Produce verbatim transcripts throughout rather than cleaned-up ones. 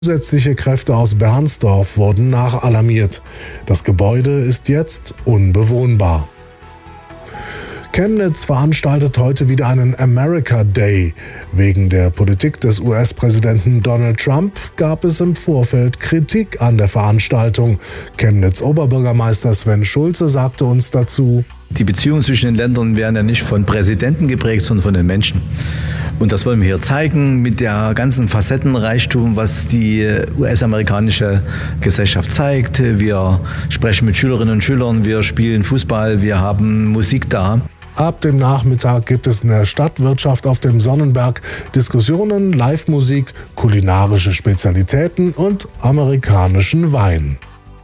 Zusätzliche Kräfte aus Bernsdorf wurden nachalarmiert. Das Gebäude ist jetzt unbewohnbar. Chemnitz veranstaltet heute wieder einen America Day. Wegen der Politik des U S-Präsidenten Donald Trump gab es im Vorfeld Kritik an der Veranstaltung. Chemnitz-Oberbürgermeister Sven Schulze sagte uns dazu: Die Beziehungen zwischen den Ländern werden ja nicht von Präsidenten geprägt, sondern von den Menschen. Und das wollen wir hier zeigen mit der ganzen Facettenreichtum, was die U S-amerikanische Gesellschaft zeigt. Wir sprechen mit Schülerinnen und Schülern, wir spielen Fußball, wir haben Musik da. Ab dem Nachmittag gibt es in der Stadtwirtschaft auf dem Sonnenberg Diskussionen, Live-Musik, kulinarische Spezialitäten und amerikanischen Wein.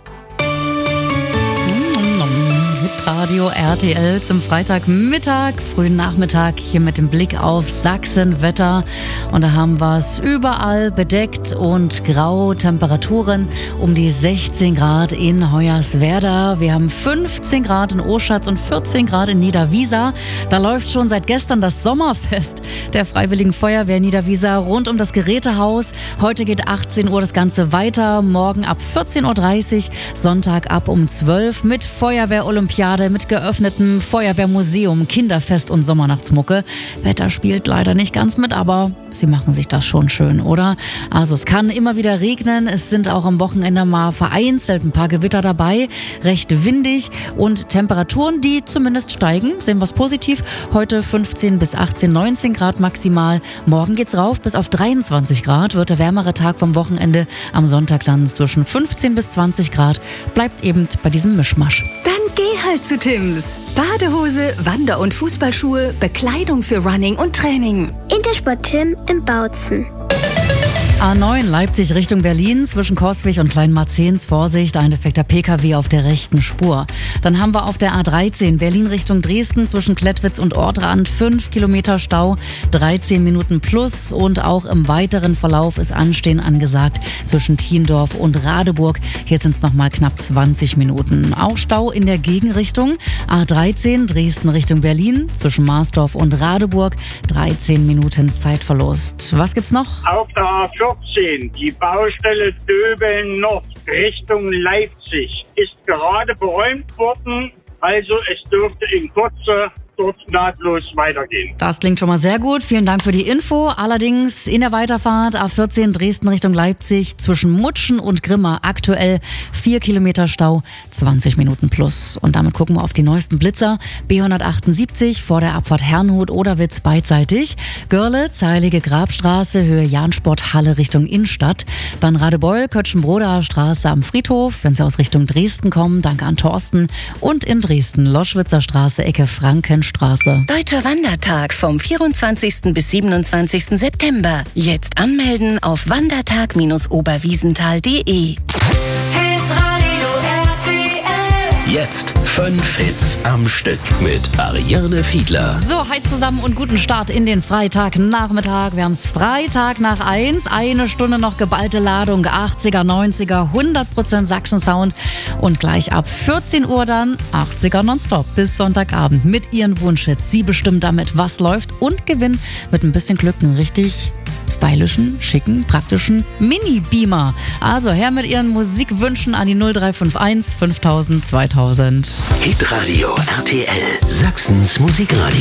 Radio R T L zum Freitagmittag, frühen Nachmittag hier mit dem Blick auf Sachsen-Wetter. Und da haben wir es überall bedeckt und grau, Temperaturen um die sechzehn Grad in Hoyerswerda. Wir haben fünfzehn Grad in Oschatz und vierzehn Grad in Niederwiesa. Da läuft schon seit gestern das Sommerfest der Freiwilligen Feuerwehr Niederwiesa rund um das Gerätehaus. Heute geht achtzehn Uhr das Ganze weiter, morgen ab vierzehn Uhr dreißig, Sonntag ab um zwölf mit Feuerwehr-Olympiade, mit geöffnetem Feuerwehrmuseum, Kinderfest und Sommernachtsmucke. Wetter spielt leider nicht ganz mit, aber sie machen sich das schon schön, oder? Also es kann immer wieder regnen, es sind auch am Wochenende mal vereinzelt ein paar Gewitter dabei, recht windig und Temperaturen, die zumindest steigen, sehen wir es positiv. Heute fünfzehn bis achtzehn, neunzehn Grad maximal, morgen geht's rauf bis auf dreiundzwanzig Grad, wird der wärmere Tag vom Wochenende, am Sonntag dann zwischen fünfzehn bis zwanzig Grad, bleibt eben bei diesem Mischmasch. Dann geh halt zu Tim's. Badehose, Wander- und Fußballschuhe, Bekleidung für Running und Training. Intersport Tim in Bautzen. A neun Leipzig Richtung Berlin, zwischen Coswig und Kleinmarzens, Vorsicht, ein defekter P K W auf der rechten Spur. Dann haben wir auf der A dreizehn Berlin Richtung Dresden, zwischen Klettwitz und Ortrand, fünf Kilometer Stau, dreizehn Minuten plus, und auch im weiteren Verlauf ist Anstehen angesagt zwischen Thiendorf und Radeburg. Hier sind es nochmal knapp zwanzig Minuten. Auch Stau in der Gegenrichtung, A dreizehn Dresden Richtung Berlin, zwischen Marsdorf und Radeburg, dreizehn Minuten Zeitverlust. Was gibt's noch? Auf der A vierzehn, die Baustelle Döbeln Nord Richtung Leipzig ist gerade beräumt worden, also es dürfte in Kürze dort nahtlos weitergehen. Das klingt schon mal sehr gut. Vielen Dank für die Info. Allerdings in der Weiterfahrt A vierzehn Dresden Richtung Leipzig zwischen Mutschen und Grimma aktuell vier Kilometer Stau, zwanzig Minuten plus. Und damit gucken wir auf die neuesten Blitzer. B hundertachtundsiebzig vor der Abfahrt Herrnhut-Oderwitz beidseitig. Görlitz, Heilige Grabstraße, Höhe Jansporthalle Richtung Innenstadt. Dann Radebeul, Kötschenbroda Straße am Friedhof, wenn Sie aus Richtung Dresden kommen. Danke an Thorsten. Und in Dresden, Loschwitzer Straße, Ecke Frankenstraße. Deutscher Wandertag vom vierundzwanzigsten bis siebenundzwanzigsten September. Jetzt anmelden auf wandertag Bindestrich oberwiesenthal punkt de. Jetzt fünf Hits am Stück mit Ariane Fiedler. So, hi zusammen und guten Start in den Freitagnachmittag. Wir haben es Freitag nach eins, eine Stunde noch geballte Ladung, achtziger, neunziger, hundert Prozent Sachsen-Sound und gleich ab vierzehn Uhr dann achtziger nonstop bis Sonntagabend mit Ihren Wunschhits. Sie bestimmen damit, was läuft, und gewinnen mit ein bisschen Glück einen richtig stylischen, schicken, praktischen Mini-Beamer. Also her mit Ihren Musikwünschen an die null drei fünf eins fünftausend zweitausend. Hitradio R T L, Sachsens Musikradio.